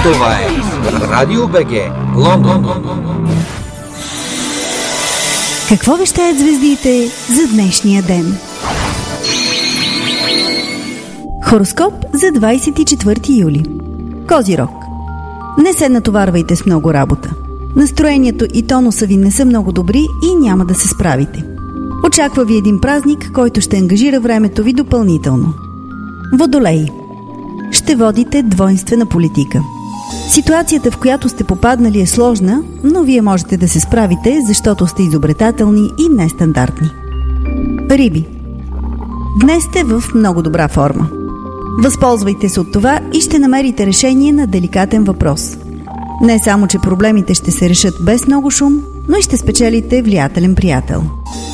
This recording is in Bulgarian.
Това е Радио БГ, Лондон. Какво вещаят звездите за днешния ден? Хороскоп за 24 юли. Козирог. Не се натоварвайте с много работа. Настроението и тонуса ви не са много добри и няма да се справите. Очаква ви един празник, който ще ангажира времето ви допълнително. Водолей. Ще водите двойнствена политика. Ситуацията, в която сте попаднали, е сложна, но вие можете да се справите, защото сте изобретателни и нестандартни. Риби. Днес сте в много добра форма. Възползвайте се от това и ще намерите решение на деликатен въпрос. Не само, че проблемите ще се решат без много шум, но и ще спечелите влиятелен приятел.